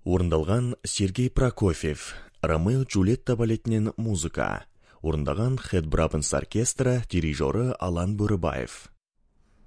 Орындалған Сергей Прокофьев, Ромео Джульетта балетінен музыка. Орындаған Хэт Брабенс оркестрі, дирижері Алан Бөрібаев.